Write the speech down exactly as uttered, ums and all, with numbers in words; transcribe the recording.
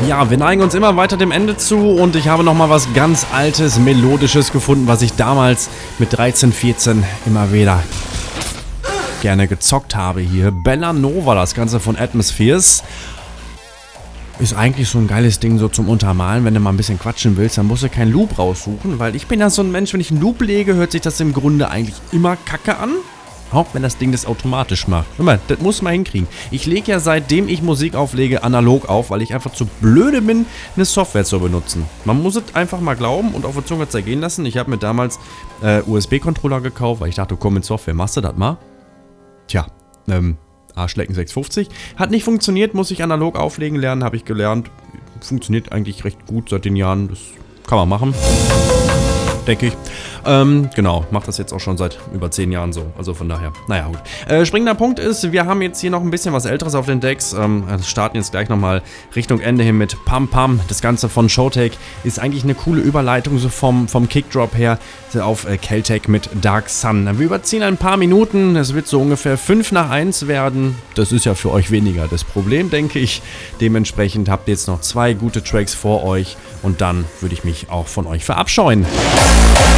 Ja, wir neigen uns immer weiter dem Ende zu und ich habe nochmal was ganz Altes, Melodisches gefunden, was ich damals mit dreizehn, vierzehn immer wieder gerne gezockt habe hier. Bellanova, das Ganze von Atmospheres. Ist eigentlich so ein geiles Ding so zum Untermalen, wenn du mal ein bisschen quatschen willst, dann musst du keinen Loop raussuchen, weil ich bin ja so ein Mensch, wenn ich einen Loop lege, hört sich das im Grunde eigentlich immer kacke an. Auch wenn das Ding das automatisch macht. Hör mal, das muss man hinkriegen. Ich lege ja seitdem ich Musik auflege analog auf, weil ich einfach zu blöde bin, eine Software zu benutzen. Man muss es einfach mal glauben und auf der Zunge zergehen lassen. Ich habe mir damals äh, U S B-Controller gekauft, weil ich dachte, komm mit Software, machst du das mal? Tja, ähm, Arschlecken sechshundertfünfzig. Hat nicht funktioniert, muss ich analog auflegen lernen, habe ich gelernt. Funktioniert eigentlich recht gut seit den Jahren, das kann man machen. Denke ich. Ähm, genau, macht das jetzt auch schon seit über zehn Jahren so. Also von daher, naja, gut. Äh, springender Punkt ist, wir haben jetzt hier noch ein bisschen was Älteres auf den Decks. Ähm, starten jetzt gleich nochmal Richtung Ende hin mit Pam Pam. Das Ganze von Showtek ist eigentlich eine coole Überleitung so vom, vom Kickdrop her auf äh, Keltec mit Dark Sun. Wir überziehen ein paar Minuten. Es wird so ungefähr fünf nach eins werden. Das ist ja für euch weniger das Problem, denke ich. Dementsprechend habt ihr jetzt noch zwei gute Tracks vor euch und dann würde ich mich auch von euch verabscheuen.